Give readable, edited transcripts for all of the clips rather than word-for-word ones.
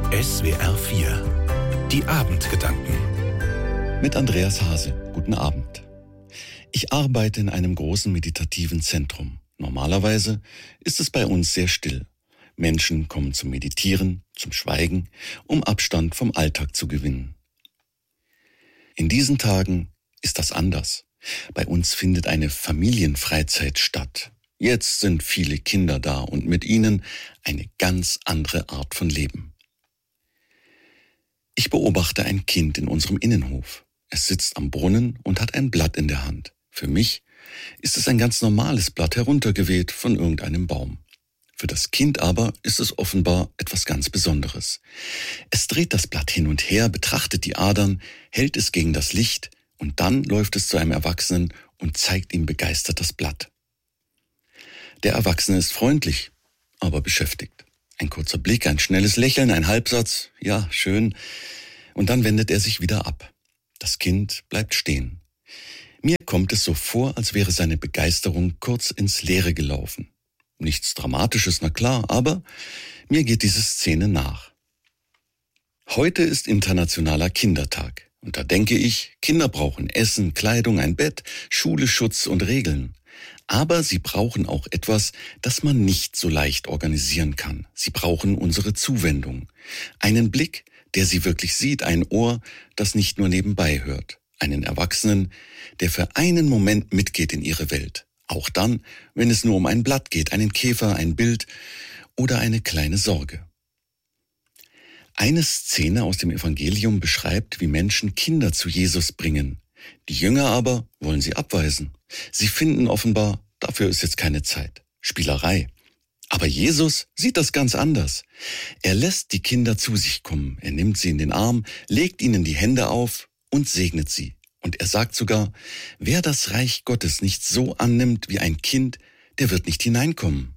SWR 4 Die Abendgedanken Mit Andreas Hase. Guten Abend. Ich arbeite in einem großen meditativen Zentrum. Normalerweise ist es bei uns sehr still. Menschen kommen zum Meditieren, zum Schweigen, um Abstand vom Alltag zu gewinnen. In diesen Tagen ist das anders. Bei uns findet eine Familienfreizeit statt. Jetzt sind viele Kinder da und mit ihnen eine ganz andere Art von Leben. Ich beobachte ein Kind in unserem Innenhof. Es sitzt am Brunnen und hat ein Blatt in der Hand. Für mich ist es ein ganz normales Blatt heruntergeweht von irgendeinem Baum. Für das Kind aber ist es offenbar etwas ganz Besonderes. Es dreht das Blatt hin und her, betrachtet die Adern, hält es gegen das Licht und dann läuft es zu einem Erwachsenen und zeigt ihm begeistert das Blatt. Der Erwachsene ist freundlich, aber beschäftigt. Ein kurzer Blick, ein schnelles Lächeln, ein Halbsatz, ja, schön. Und dann wendet er sich wieder ab. Das Kind bleibt stehen. Mir kommt es so vor, als wäre seine Begeisterung kurz ins Leere gelaufen. Nichts Dramatisches, na klar, aber mir geht diese Szene nach. Heute ist Internationaler Kindertag. Und da denke ich, Kinder brauchen Essen, Kleidung, ein Bett, Schule, Schutz und Regeln. Aber sie brauchen auch etwas, das man nicht so leicht organisieren kann. Sie brauchen unsere Zuwendung. Einen Blick, der sie wirklich sieht, ein Ohr, das nicht nur nebenbei hört. Einen Erwachsenen, der für einen Moment mitgeht in ihre Welt. Auch dann, wenn es nur um ein Blatt geht, einen Käfer, ein Bild oder eine kleine Sorge. Eine Szene aus dem Evangelium beschreibt, wie Menschen Kinder zu Jesus bringen. Die Jünger aber wollen sie abweisen. Sie finden offenbar, dafür ist jetzt keine Zeit. Spielerei. Aber Jesus sieht das ganz anders. Er lässt die Kinder zu sich kommen. Er nimmt sie in den Arm, legt ihnen die Hände auf und segnet sie. Und er sagt sogar, wer das Reich Gottes nicht so annimmt wie ein Kind, der wird nicht hineinkommen.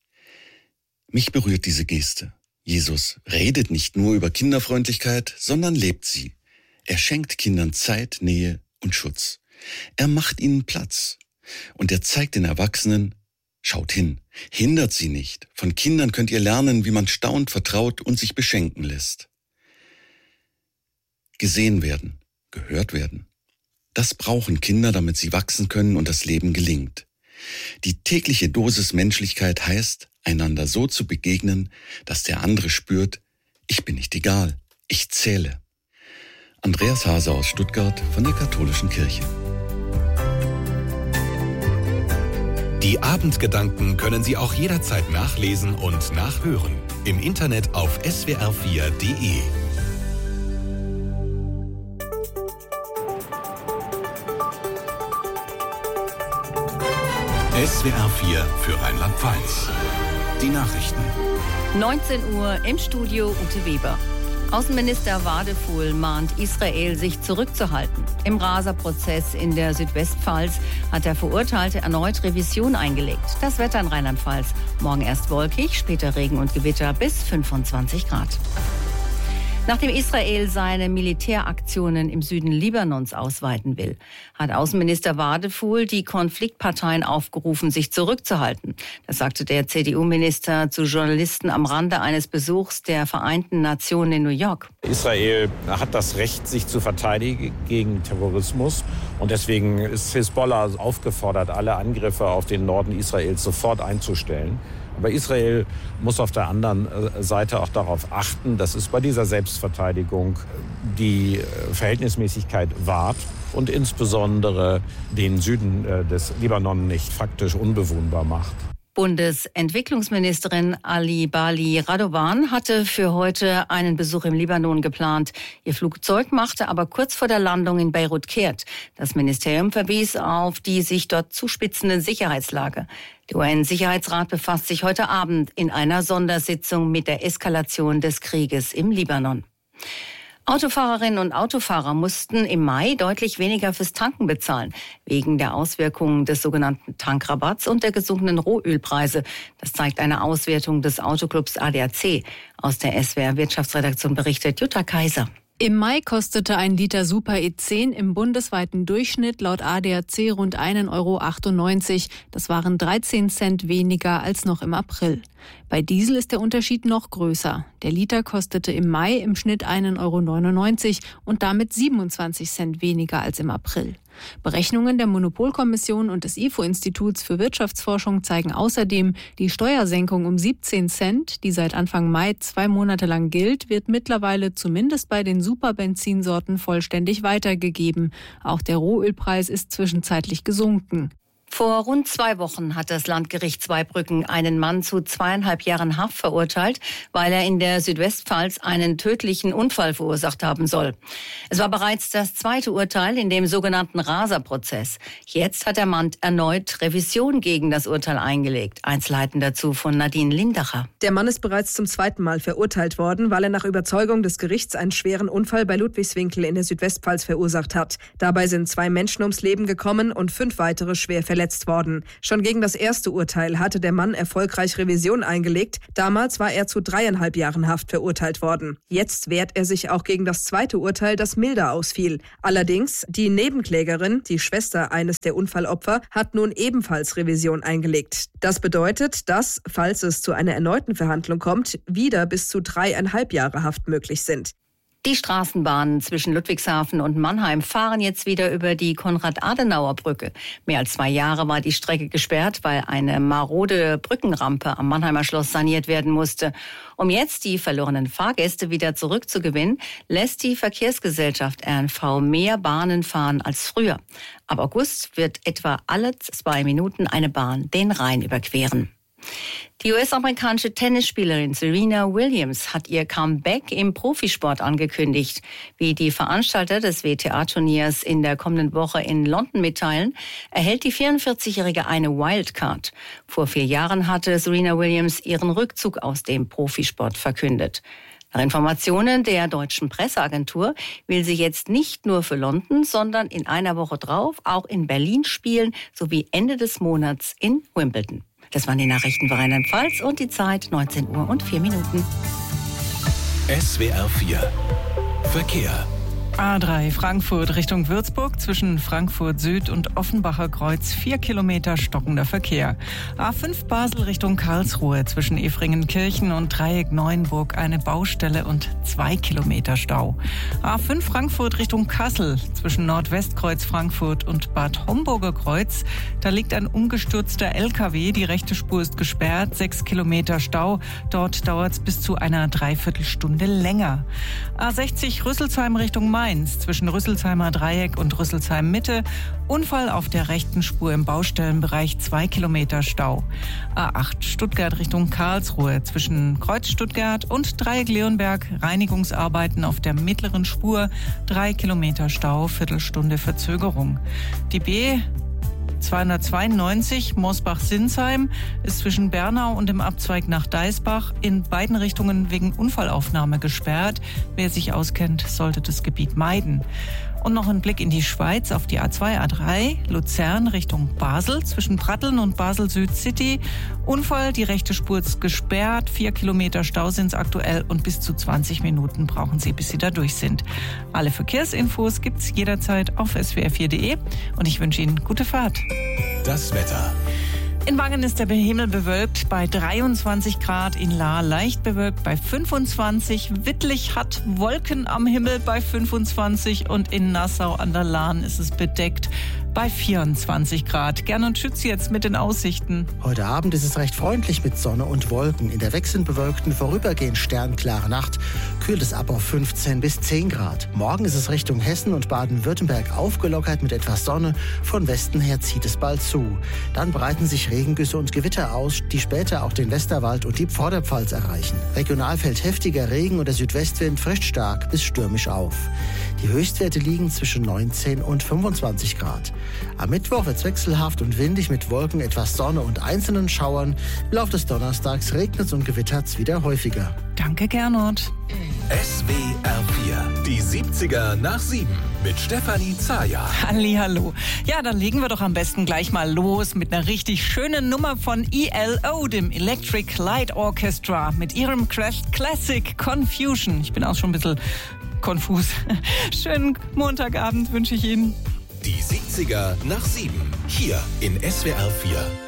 Mich berührt diese Geste. Jesus redet nicht nur über Kinderfreundlichkeit, sondern lebt sie. Er schenkt Kindern Zeit, Nähe und Schutz. Er macht ihnen Platz. Und er zeigt den Erwachsenen, schaut hin, hindert sie nicht. Von Kindern könnt ihr lernen, wie man staunt, vertraut und sich beschenken lässt. Gesehen werden, gehört werden. Das brauchen Kinder, damit sie wachsen können und das Leben gelingt. Die tägliche Dosis Menschlichkeit heißt, einander so zu begegnen, dass der andere spürt, ich bin nicht egal, ich zähle. Andreas Hase aus Stuttgart von der Katholischen Kirche. Die Abendgedanken können Sie auch jederzeit nachlesen und nachhören. Im Internet auf swr4.de. SWR 4 für Rheinland-Pfalz. Die Nachrichten. 19 Uhr im Studio Ute Weber. Außenminister Wadefuhl mahnt Israel, sich zurückzuhalten. Im Rasa-Prozess in der Südwestpfalz hat der Verurteilte erneut Revision eingelegt. Das Wetter in Rheinland-Pfalz. Morgen erst wolkig, später Regen und Gewitter bis 25 Grad. Nachdem Israel seine Militäraktionen im Süden Libanons ausweiten will, hat Außenminister Wadefuhl die Konfliktparteien aufgerufen, sich zurückzuhalten. Das sagte der CDU-Minister zu Journalisten am Rande eines Besuchs der Vereinten Nationen in New York. Israel hat das Recht, sich zu verteidigen gegen Terrorismus. Und deswegen ist Hisbollah aufgefordert, alle Angriffe auf den Norden Israels sofort einzustellen. Aber Israel muss auf der anderen Seite auch darauf achten, dass es bei dieser Selbstverteidigung die Verhältnismäßigkeit wahrt und insbesondere den Süden des Libanon nicht faktisch unbewohnbar macht. Bundesentwicklungsministerin Ali Bali Radovan hatte für heute einen Besuch im Libanon geplant. Ihr Flugzeug machte aber kurz vor der Landung in Beirut kehrt. Das Ministerium verwies auf die sich dort zuspitzende Sicherheitslage. Der UN-Sicherheitsrat befasst sich heute Abend in einer Sondersitzung mit der Eskalation des Krieges im Libanon. Autofahrerinnen und Autofahrer mussten im Mai deutlich weniger fürs Tanken bezahlen, wegen der Auswirkungen des sogenannten Tankrabatts und der gesunkenen Rohölpreise. Das zeigt eine Auswertung des Autoclubs ADAC. Aus der SWR Wirtschaftsredaktion berichtet Jutta Kaiser. Im Mai kostete ein Liter Super E10 im bundesweiten Durchschnitt laut ADAC rund 1,98 €. Das waren 13 Cent weniger als noch im April. Bei Diesel ist der Unterschied noch größer. Der Liter kostete im Mai im Schnitt 1,99 € und damit 27 Cent weniger als im April. Berechnungen der Monopolkommission und des IFO-Instituts für Wirtschaftsforschung zeigen außerdem, die Steuersenkung um 17 Cent, die seit Anfang Mai 2 Monate lang gilt, wird mittlerweile zumindest bei den Superbenzinsorten vollständig weitergegeben. Auch der Rohölpreis ist zwischenzeitlich gesunken. Vor rund 2 Wochen hat das Landgericht Zweibrücken einen Mann zu 2,5 Jahren Haft verurteilt, weil er in der Südwestpfalz einen tödlichen Unfall verursacht haben soll. Es war bereits das 2. Urteil in dem sogenannten Raser-Prozess. Jetzt hat der Mann erneut Revision gegen das Urteil eingelegt. Einzelheiten dazu von Nadine Lindacher. Der Mann ist bereits zum 2. Mal verurteilt worden, weil er nach Überzeugung des Gerichts einen schweren Unfall bei Ludwigswinkel in der Südwestpfalz verursacht hat. Dabei sind 2 Menschen ums Leben gekommen und 5 weitere schwer verletzt worden. Schon gegen das erste Urteil hatte der Mann erfolgreich Revision eingelegt. Damals war er zu 3,5 Jahren Haft verurteilt worden. Jetzt wehrt er sich auch gegen das 2. Urteil, das milder ausfiel. Allerdings, die Nebenklägerin, die Schwester eines der Unfallopfer, hat nun ebenfalls Revision eingelegt. Das bedeutet, dass, falls es zu einer erneuten Verhandlung kommt, wieder bis zu 3,5 Jahre Haft möglich sind. Die Straßenbahnen zwischen Ludwigshafen und Mannheim fahren jetzt wieder über die Konrad-Adenauer-Brücke. Mehr als 2 Jahre war die Strecke gesperrt, weil eine marode Brückenrampe am Mannheimer Schloss saniert werden musste. Um jetzt die verlorenen Fahrgäste wieder zurückzugewinnen, lässt die Verkehrsgesellschaft RNV mehr Bahnen fahren als früher. Ab August wird etwa alle 2 Minuten eine Bahn den Rhein überqueren. Die US-amerikanische Tennisspielerin Serena Williams hat ihr Comeback im Profisport angekündigt. Wie die Veranstalter des WTA-Turniers in der kommenden Woche in London mitteilen, erhält die 44-Jährige eine Wildcard. Vor 4 Jahren hatte Serena Williams ihren Rückzug aus dem Profisport verkündet. Nach Informationen der deutschen Presseagentur will sie jetzt nicht nur für London, sondern in einer Woche drauf auch in Berlin spielen, sowie Ende des Monats in Wimbledon. Das waren die Nachrichten für Rheinland-Pfalz und die Zeit 19:04 . SWR 4 Verkehr. A3 Frankfurt Richtung Würzburg zwischen Frankfurt Süd und Offenbacher Kreuz 4 Kilometer stockender Verkehr. A5 Basel Richtung Karlsruhe zwischen Efringenkirchen und Dreieck Neuenburg eine Baustelle und 2 Kilometer Stau. A5 Frankfurt Richtung Kassel zwischen Nordwestkreuz Frankfurt und Bad Homburger Kreuz. Da liegt ein umgestürzter LKW, die rechte Spur ist gesperrt, 6 Kilometer Stau. Dort dauert es bis zu einer Dreiviertelstunde länger. A60 Rüsselsheim Richtung Mainz zwischen Rüsselsheimer Dreieck und Rüsselsheim Mitte. Unfall auf der rechten Spur im Baustellenbereich, 2 Kilometer Stau. A8 Stuttgart Richtung Karlsruhe zwischen Kreuz Stuttgart und Dreieck Leonberg. Reinigungsarbeiten auf der mittleren Spur, 3 Kilometer Stau, Viertelstunde Verzögerung. Die B 292 Mosbach-Sinsheim ist zwischen Bernau und dem Abzweig nach Deisbach in beiden Richtungen wegen Unfallaufnahme gesperrt. Wer sich auskennt, sollte das Gebiet meiden. Und noch ein Blick in die Schweiz auf die A2, A3, Luzern Richtung Basel zwischen Pratteln und Basel-Süd-City. Unfall, die rechte Spur ist gesperrt, 4 Kilometer Stau sind es aktuell und bis zu 20 Minuten brauchen Sie, bis Sie da durch sind. Alle Verkehrsinfos gibt's jederzeit auf swr4.de und ich wünsche Ihnen gute Fahrt. Das Wetter. In Wangen ist der Himmel bewölkt bei 23 Grad, in Lahr leicht bewölkt bei 25, Wittlich hat Wolken am Himmel bei 25 und in Nassau an der Lahn ist es bedeckt bei 24 Grad. Gernot Schütz jetzt mit den Aussichten. Heute Abend ist es recht freundlich mit Sonne und Wolken. In der wechselnd bewölkten, vorübergehend sternklare Nacht kühlt es ab auf 15 bis 10 Grad. Morgen ist es Richtung Hessen und Baden-Württemberg aufgelockert mit etwas Sonne. Von Westen her zieht es bald zu. Dann breiten sich Regengüsse und Gewitter aus, die später auch den Westerwald und die Vorderpfalz erreichen. Regional fällt heftiger Regen und der Südwestwind frischt stark bis stürmisch auf. Die Höchstwerte liegen zwischen 19 und 25 Grad. Am Mittwoch wird es wechselhaft und windig mit Wolken, etwas Sonne und einzelnen Schauern. Im Laufe des Donnerstags regnet es und gewittert es wieder häufiger. Danke, Gernot. SWR 4, die 70er nach 7 mit Stefanie Zaja. Hallihallo. Ja, dann legen wir doch am besten gleich mal los mit einer richtig schönen Nummer von ELO, dem Electric Light Orchestra, mit ihrem Classic Confusion. Ich bin auch schon ein bisschen konfus. Schönen Montagabend wünsche ich Ihnen. Die 70er nach 7. Hier in SWR 4.